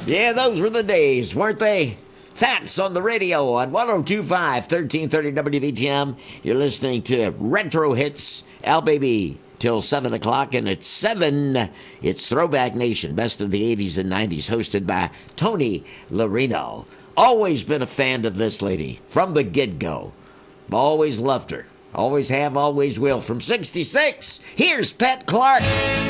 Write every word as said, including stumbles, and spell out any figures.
Yeah, those were the days, weren't they? Fats on the radio on one oh two point five, thirteen thirty W B T M. You're listening to Retro Hits, Al Baby, till seven o'clock, and at seven, it's Throwback Nation, best of the eighties and nineties, hosted by Tony Larino. Always been a fan of this lady from the get-go. Always loved her. Always have, always will. From sixty-six, here's Pat Clark.